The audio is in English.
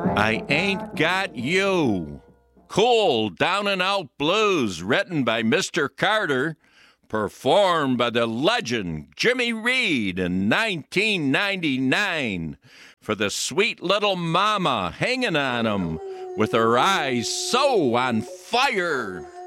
I Ain't Got You. Cool, down and out blues written by Mr. Carter, performed by the legend Jimmy Reed in 1999 for the sweet little mama hanging on him with her eyes so on fire.